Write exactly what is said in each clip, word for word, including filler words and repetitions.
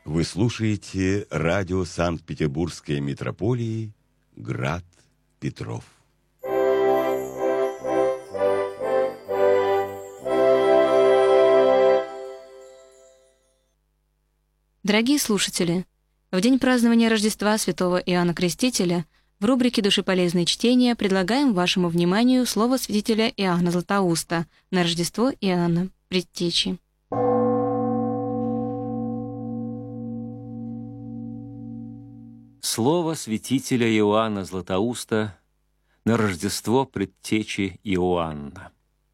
Вы слушаете радио Санкт-Петербургской митрополии «Град Петров». Дорогие слушатели, в день празднования Рождества Святого Иоанна Крестителя в рубрике «Душеполезные чтения» предлагаем вашему вниманию слово святителя Иоанна Златоуста на Рождество Иоанна Предтечи. Слово святителя Иоанна Златоуста на Рождество Предтечи Иоанна.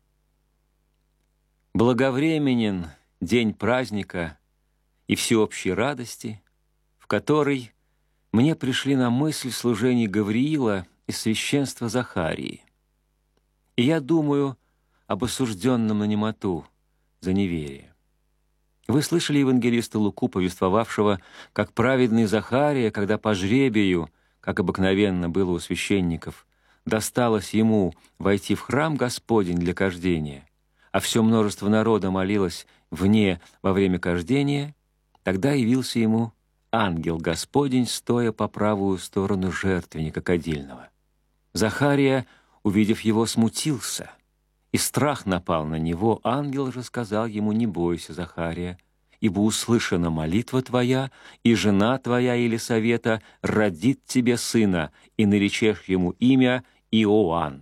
Благовременен день праздника и всеобщей радости, в который мне пришли на мысль служений Гавриила и священства Захарии. И я думаю об осужденном на немоту за неверие. Вы слышали евангелиста Луку, повествовавшего, как праведный Захария, когда по жребию, как обыкновенно было у священников, досталось ему войти в храм Господень для кождения, а все множество народа молилось вне во время кождения, тогда явился ему ангел Господень, стоя по правую сторону жертвенника кадильного. Захария, увидев его, смутился, и страх напал на него. Ангел же сказал ему: «Не бойся, Захария, ибо услышана молитва твоя, и жена твоя Елисавета родит тебе сына, и наречешь ему имя Иоанн».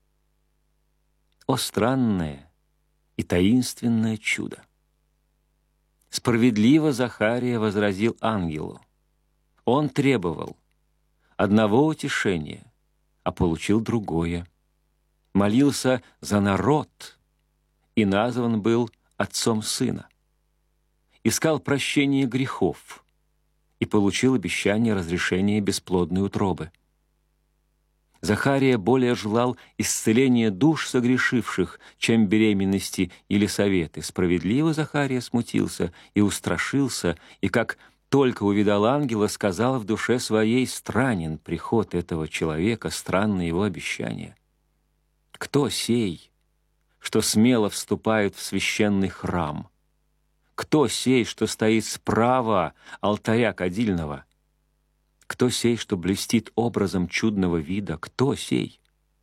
О странное и таинственное чудо! Справедливо Захария возразил ангелу. Он требовал одного утешения, а получил другое. Молился за народ и назван был отцом сына. Искал прощения грехов и получил обещание разрешения бесплодной утробы. Захария более желал исцеления душ согрешивших, чем беременности Елисаветы. Справедливо Захария смутился и устрашился, и, как только увидал ангела, сказал в душе своей: «Странен приход этого человека, странно его обещание. Кто сей, что смело вступает в священный храм? Кто сей, что стоит справа алтаря кадильного? Кто сей, что блестит образом чудного вида? Кто сей?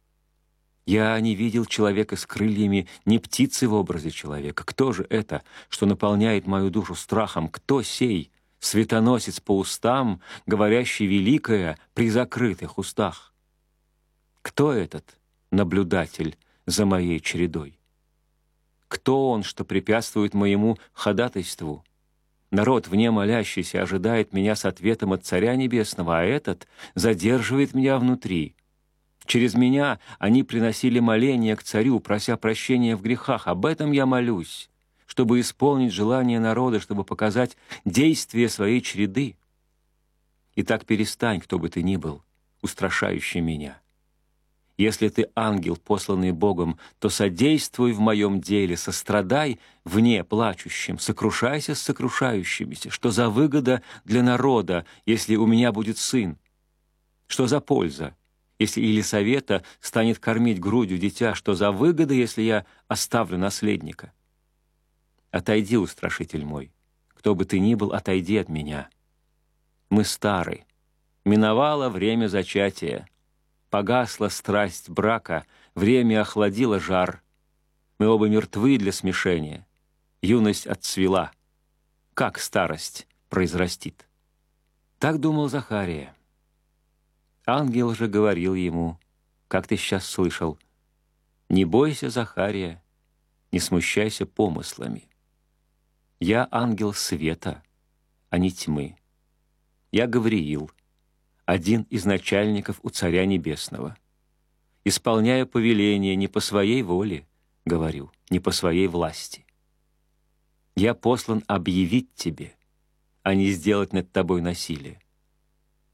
Я не видел человека с крыльями, ни птицы в образе человека. Кто же это, что наполняет мою душу страхом? Кто сей, светоносец по устам, говорящий великое при закрытых устах? Кто этот наблюдатель за моей чередой? Кто он, что препятствует моему ходатайству? Народ, вне молящийся, ожидает меня с ответом от Царя Небесного, а этот задерживает меня внутри. Через меня они приносили моления к Царю, прося прощения в грехах. Об этом я молюсь, чтобы исполнить желание народа, чтобы показать действие своей череды. Итак, перестань, кто бы ты ни был, устрашающий меня. Если ты ангел, посланный Богом, то содействуй в моем деле, сострадай вне плачущим, сокрушайся с сокрушающимися. Что за выгода для народа, если у меня будет сын? Что за польза, если Елисавета станет кормить грудью дитя? Что за выгода, если я оставлю наследника? Отойди, устрашитель мой, кто бы ты ни был, отойди от меня. Мы стары, миновало время зачатия. Погасла страсть брака, время охладило жар. Мы оба мертвы для смешения. Юность отцвела. Как старость произрастит? Так думал Захария. Ангел же говорил ему, как ты сейчас слышал: «Не бойся, Захария, не смущайся помыслами. Я ангел света, а не тьмы. Я Гавриил, один из начальников у Царя Небесного. Исполняю повеление не по своей воле, говорю, не по своей власти. Я послан объявить тебе, а не сделать над тобой насилие.